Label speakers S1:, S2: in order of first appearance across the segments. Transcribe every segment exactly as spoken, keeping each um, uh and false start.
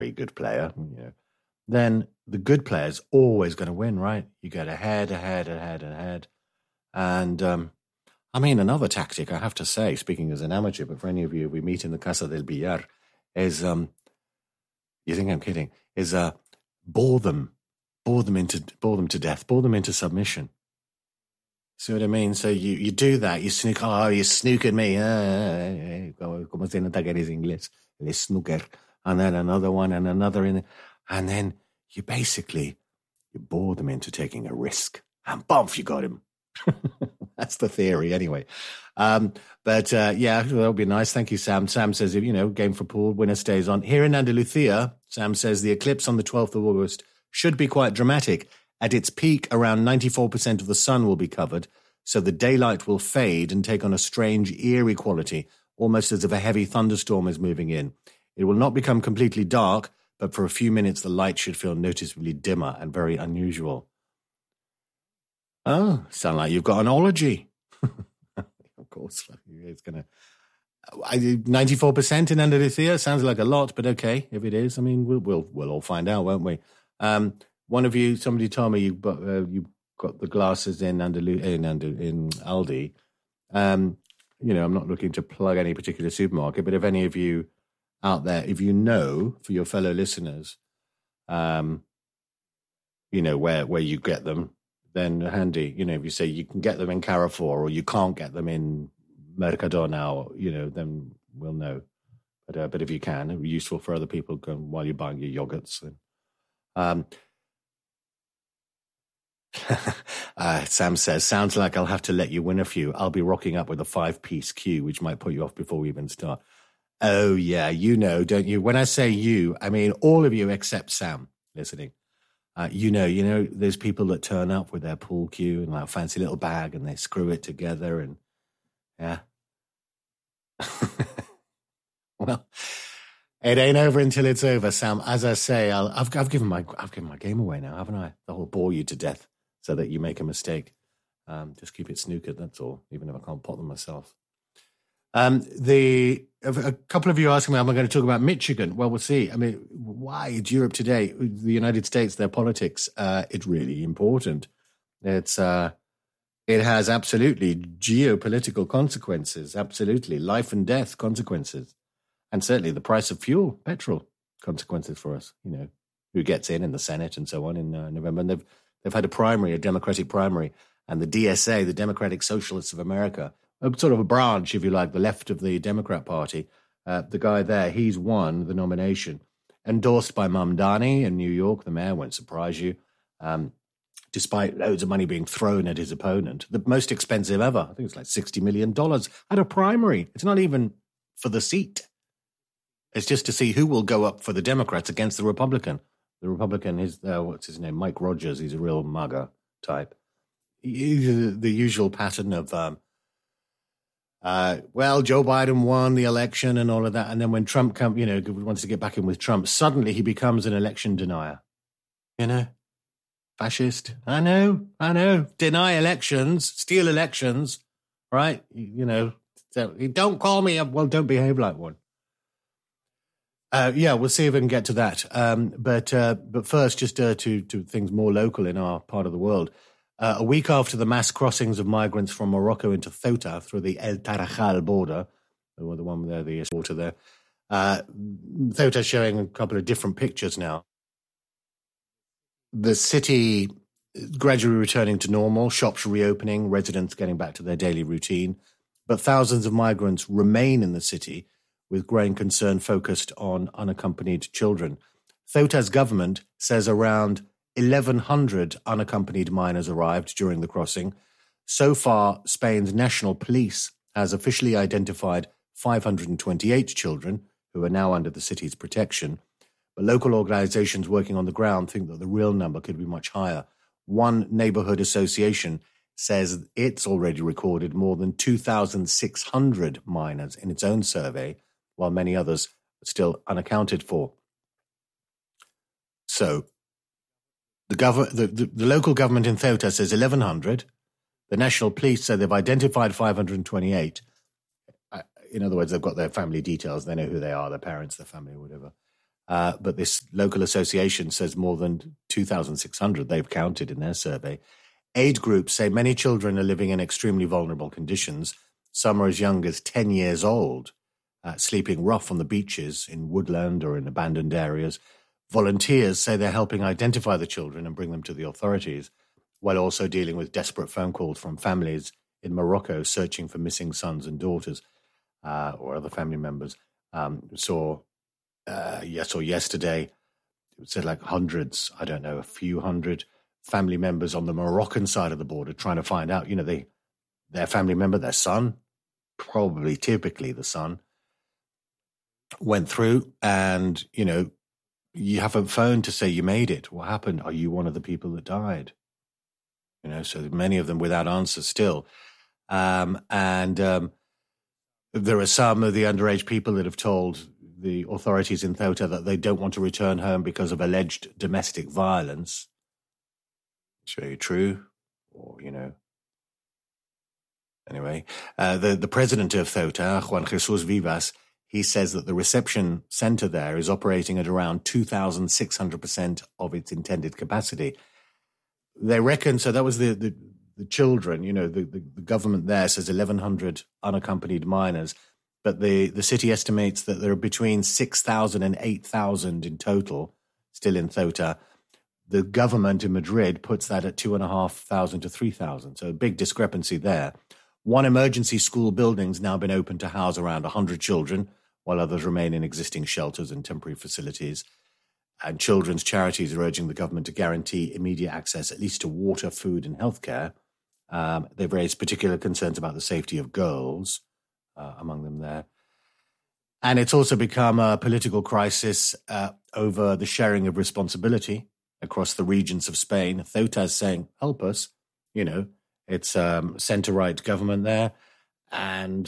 S1: very good player, you know, then the good player's always going to win, right? You get ahead, ahead, ahead, ahead. And, um, I mean, another tactic, I have to say, speaking as an amateur, but for any of you we meet in the Casa del Billar, is, um, you think I'm kidding, is uh, bore them, bore them into, bore them to death, bore them into submission. See what I mean? So you, you do that, you snook, oh, you snookered me, uh, como se nota que eres inglés, el snooker, and then another one and another, in, and then you basically, you bore them into taking a risk, and bump, you got him. That's the theory anyway. Um, but uh, yeah, that would be nice. Thank you, Sam. Sam says, you know, game for pool, winner stays on. Here in Andalusia, Sam says the eclipse on the twelfth of August should be quite dramatic. At its peak, around ninety-four percent of the sun will be covered, so the daylight will fade and take on a strange, eerie quality, almost as if a heavy thunderstorm is moving in. It will not become completely dark, but for a few minutes the light should feel noticeably dimmer and very unusual. Oh, sound like you've got an ology. Of course, it's going to... ninety-four percent in Andalusia sounds like a lot, but okay, if it is, I mean, we'll we'll, we'll all find out, won't we? Um, one of you, somebody told me you got, uh, you got the glasses in, Andalu- in, Andal- in Aldi. Um, you know, I'm not looking to plug any particular supermarket, but if any of you out there, if you know, for your fellow listeners, um, you know, where, where you get them, then handy. You know, if you say you can get them in Carrefour or you can't get them in Mercadona, or, you know, then we'll know. But uh, but if you can, it'll be useful for other people while you're buying your yogurts. And, um, uh, Sam says, sounds like I'll have to let you win a few. I'll be rocking up with a five-piece queue, which might put you off before we even start. Oh, yeah, you know, don't you? When I say you, I mean all of you except Sam listening. Uh, you know, you know, there's people that turn up with their pool cue and like a fancy little bag and they screw it together and, yeah. Well, it ain't over until it's over, Sam. As I say, I'll, I've, I've given my, I've given my game away now, haven't I? I'll bore you to death so that you make a mistake. Um, just keep it snookered, that's all, even if I can't pot them myself. Um, the a couple of you asking me, am I going to talk about Michigan? Well, we'll see. I mean, why is Europe today, the United States, their politics? Uh, it's really important. It's uh, it has absolutely geopolitical consequences, absolutely life and death consequences, and certainly the price of fuel, petrol consequences for us. You know, who gets in in the Senate and so on in uh, November, and they've they've had a primary, a Democratic primary, and the D S A, the Democratic Socialists of America, sort of a branch, if you like, the left of the Democrat Party. Uh, the guy there, he's won the nomination, endorsed by Mamdani in New York. The mayor won't surprise you, um, despite loads of money being thrown at his opponent. The most expensive ever. I think it's like sixty million dollars at a primary. It's not even for the seat. It's just to see who will go up for the Democrats against the Republican. The Republican is, uh, what's his name, Mike Rogers. He's a real MAGA type. He, the usual pattern of... Um, Uh, well, Joe Biden won the election and all of that. And then when Trump come, you know, wants to get back in with Trump, suddenly he becomes an election denier. You know, fascist. I know, I know. Deny elections, steal elections, right? You, you know, so don't call me a, well, don't behave like one. Uh, yeah, we'll see if we can get to that. Um, but uh, but first, just uh, to, to things more local in our part of the world. Uh, a week after the mass crossings of migrants from Morocco into Ceuta through the El Tarajal border, or the one there, the water there, uh, Ceuta showing a couple of different pictures now. The city gradually returning to normal, shops reopening, residents getting back to their daily routine, but thousands of migrants remain in the city with growing concern focused on unaccompanied children. Ceuta's government says around eleven hundred unaccompanied minors arrived during the crossing. So far, Spain's national police has officially identified five hundred twenty-eight children who are now under the city's protection. But local organizations working on the ground think that the real number could be much higher. One neighborhood association says it's already recorded more than two thousand six hundred minors in its own survey, while many others are still unaccounted for. So, The, gov- the, the, the local government in Ceuta says eleven hundred. The national police say they've identified five hundred twenty-eight. In other words, they've got their family details. They know who they are, their parents, their family, or whatever. Uh, but this local association says more than two thousand six hundred they've counted in their survey. Aid groups say many children are living in extremely vulnerable conditions. Some are as young as ten years old, uh, sleeping rough on the beaches in woodland or in abandoned areas. Volunteers say they're helping identify the children and bring them to the authorities, while also dealing with desperate phone calls from families in Morocco searching for missing sons and daughters uh, or other family members. Um, saw, uh, yes, or yesterday, it said like hundreds, I don't know, a few hundred family members on the Moroccan side of the border trying to find out, you know, they, their family member, their son, probably typically the son, went through and, you know, you have a phone to say you made it. What happened? Are you one of the people that died? You know, so many of them without answers still. Um, and um, there are some of the underage people that have told the authorities in Ceuta that they don't want to return home because of alleged domestic violence. It's very true. Or, you know, anyway, uh, the, the president of Ceuta, Juan Jesus Vivas, he says that the reception center there is operating at around two thousand six hundred percent of its intended capacity. They reckon, so that was the, the, the children, you know, the, the, the government there says eleven hundred unaccompanied minors, but the, the city estimates that there are between six thousand and eight thousand in total still in Ceuta. The government in Madrid puts that at two thousand five hundred to three thousand, so a big discrepancy there. One emergency school building's now been opened to house around one hundred children, while others remain in existing shelters and temporary facilities. And children's charities are urging the government to guarantee immediate access at least to water, food and healthcare. Um, they've raised particular concerns about the safety of girls, uh, among them there. And it's also become a political crisis uh, over the sharing of responsibility across the regions of Spain. Ceuta is saying, help us. You know, it's um, centre-right government there. And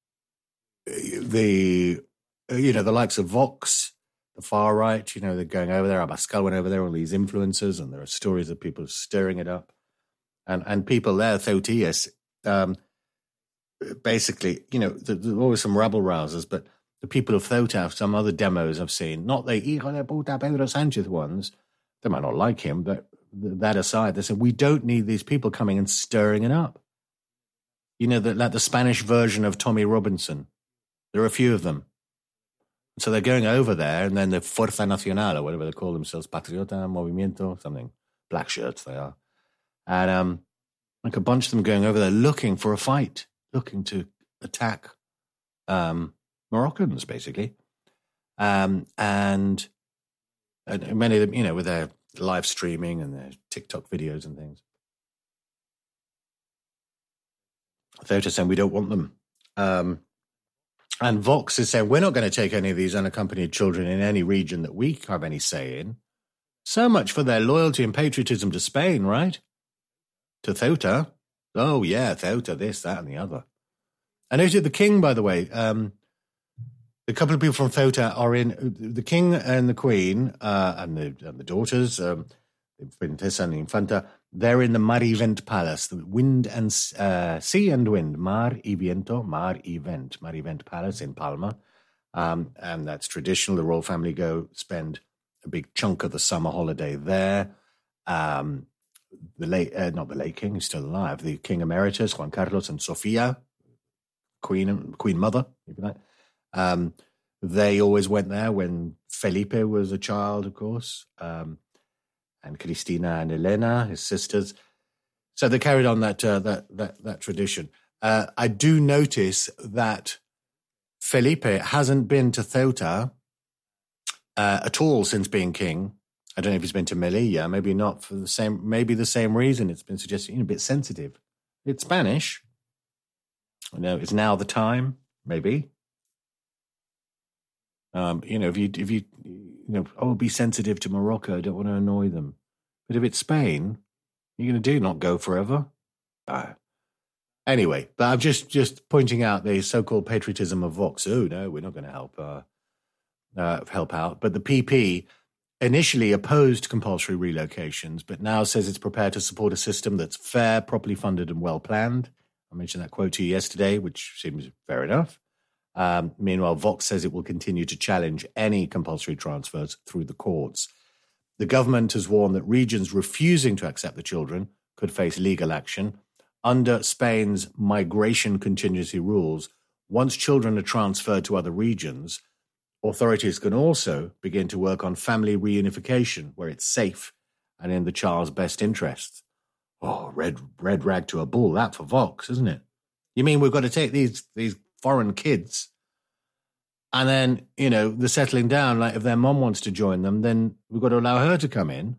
S1: the, you know, the likes of Vox, the far right, you know, they're going over there. Abascal went over there, all these influencers, and there are stories of people stirring it up. And and people there, Ceutias, um, basically, you know, there's always some rabble rousers, but the people of Ceuta, some other demos I've seen, not the hijo de puta Pedro Sanchez ones, they might not like him, but that aside, they said, we don't need these people coming and stirring it up. You know, the, like the Spanish version of Tommy Robinson. There are a few of them. So they're going over there, and then the Fuerza Nacional, or whatever they call themselves, Patriota, Movimiento, something, black shirts they are. And um, like a bunch of them going over there looking for a fight, looking to attack um, Moroccans, basically. Um, and, and many of them, you know, with their live streaming and their TikTok videos and things. They're just saying we don't want them. Um, and Vox is saying we're not going to take any of these unaccompanied children in any region that we have any say in. So much for their loyalty and patriotism to Spain, right? To Ceuta. Oh, yeah, Ceuta, this, that, and the other. I noted the king, by the way. Um, a couple of people from Ceuta are in, the king and the queen, uh, and, the, and the daughters, um, Princesa and Infanta, they're in the Mar y Vent Palace, the wind and uh, sea and wind, Mar y Viento, Mar y Vent, Mar y Vent Palace in Palma. Um, and that's traditional. The royal family go spend a big chunk of the summer holiday there. Um, the late, uh, not the late king, he's still alive, the King Emeritus, Juan Carlos and Sofia, Queen, Queen Mother, if you like. Um, they always went there when Felipe was a child, of course. Um, and Cristina and Elena, his sisters. So they carried on that uh, that, that that tradition. Uh, I do notice that Felipe hasn't been to Ceuta uh, at all since being king. I don't know if he's been to Melilla, maybe not for the same, maybe the same reason. It's been suggested, you know, a bit sensitive. It's Spanish. I know it's now the time, maybe. Um, you know, if you if you you know, oh, be sensitive to Morocco. I don't want to annoy them. But if it's Spain, you're going to do not go forever. Uh, anyway, but I'm just just pointing out the so-called patriotism of Vox. Oh no, we're not going to help uh, uh, help out. But the P P initially opposed compulsory relocations, but now says it's prepared to support a system that's fair, properly funded, and well planned. I mentioned that quote to you yesterday, which seems fair enough. Um, meanwhile, Vox says it will continue to challenge any compulsory transfers through the courts. The government has warned that regions refusing to accept the children could face legal action. Under Spain's migration contingency rules, once children are transferred to other regions, authorities can also begin to work on family reunification where it's safe and in the child's best interests. Oh, red red rag to a bull, that for Vox, isn't it? You mean we've got to take these these foreign kids and then, you know, the settling down, like if their mom wants to join them, then we've got to allow her to come in.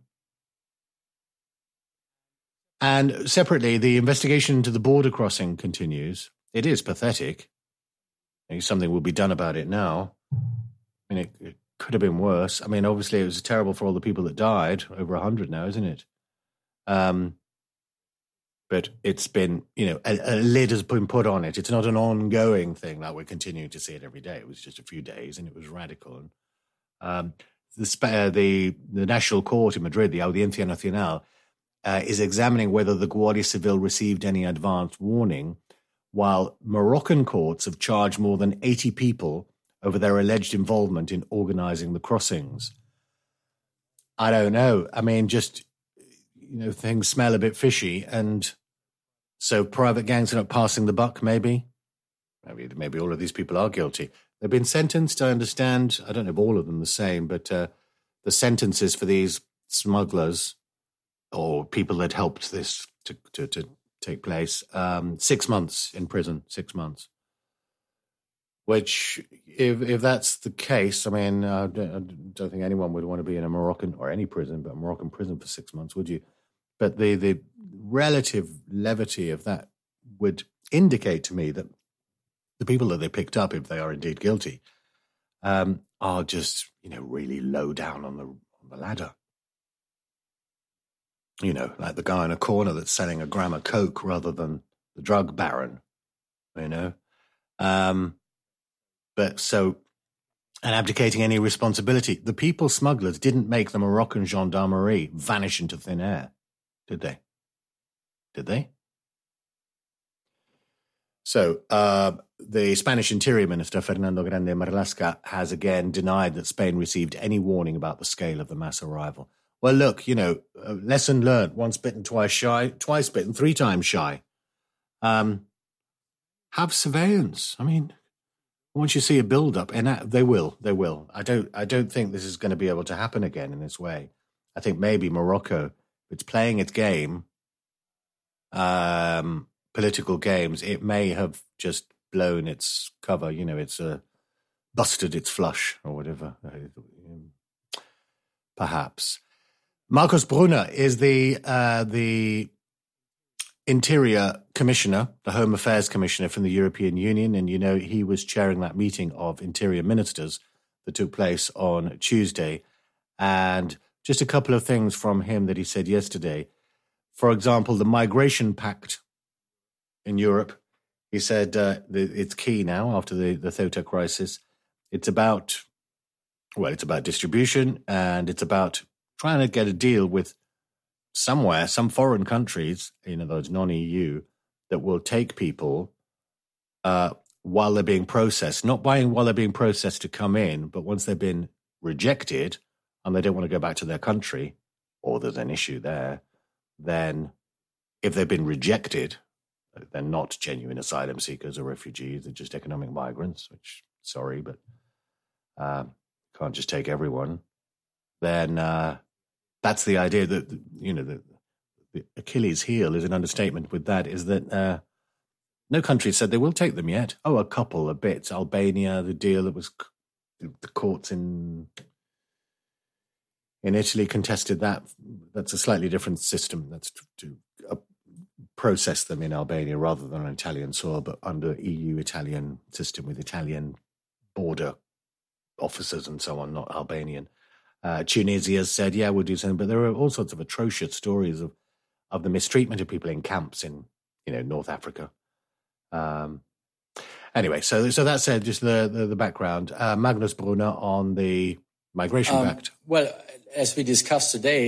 S1: And separately, the investigation into the border crossing continues. It is pathetic. I think something will be done about it now. I mean, it, it could have been worse. I mean, obviously, it was terrible for all the people that died. Over one hundred now, isn't it? Um, but it's been, you know, a, a lid has been put on it. It's not an ongoing thing like we're continuing to see it every day. It was just a few days and it was radical. And, um, the, uh, the, the National Court in Madrid, the Audiencia Nacional, uh, is examining whether the Guardia Civil received any advance warning, while Moroccan courts have charged more than eighty people over their alleged involvement in organizing the crossings. I don't know. I mean, just, you know, things smell a bit fishy. And so private gangs are not passing the buck, maybe. Maybe maybe all of these people are guilty. They've been sentenced, I understand. I don't know if all of them the same, but uh, the sentences for these smugglers or people that helped this to, to, to take place, um, six months in prison, six months. Which, if if that's the case, I mean, I don't, I don't think anyone would want to be in a Moroccan, or any prison, but a Moroccan prison for six months, would you? But the, the relative levity of that would indicate to me that the people that they picked up, if they are indeed guilty, um, are just, you know, really low down on the on the ladder. You know, like the guy in a corner that's selling a gram of coke rather than the drug baron, you know. Um, but so, and abdicating any responsibility. The people smugglers didn't make the Moroccan gendarmerie vanish into thin air, did they? Did they? So, uh, the Spanish Interior Minister, Fernando Grande Marlaska, has again denied that Spain received any warning about the scale of the mass arrival. Well, look, you know, uh, lesson learned, once bitten, twice shy, twice bitten, three times shy. Um, have surveillance. I mean, once you see a build-up, and that, they will, they will. I don't, I don't think this is going to be able to happen again in this way. I think maybe Morocco, if it's playing its game, um, political games, it may have just blown its cover. You know, it's uh, busted its flush or whatever, perhaps. Marcos Brunner is the uh, the Interior Commissioner, the Home Affairs Commissioner from the European Union, and you know he was chairing that meeting of Interior Ministers that took place on Tuesday. And just a couple of things from him that he said yesterday. For example, the Migration Pact in Europe, he said uh, it's key now after the, the Ceuta crisis. It's about, well, it's about distribution, and it's about trying to get a deal with somewhere, some foreign countries, you know, those non-E U, that will take people uh, while they're being processed, not buying while they're being processed to come in, but once they've been rejected and they don't want to go back to their country, or there's an issue there, then if they've been rejected, they're not genuine asylum seekers or refugees, they're just economic migrants, which, sorry, but uh, can't just take everyone, then uh, that's the idea that, you know, the, the Achilles heel is an understatement with that, is that uh, no country said they will take them yet. Oh, a couple, a bit. Albania, the deal that was, the courts in in Italy contested that. That's a slightly different system. That's to, to uh, process them in Albania rather than on Italian soil, but under E U-Italian system with Italian border officers and so on, not Albanian. Uh, Tunisia said, yeah, we'll do something. But there are all sorts of atrocious stories of, of the mistreatment of people in camps in, you know, North Africa. Um, anyway, so so that said, just the, the, the background. Uh, Magnus Brunner on the Migration
S2: um,
S1: Pact.
S2: Well, as we discussed today,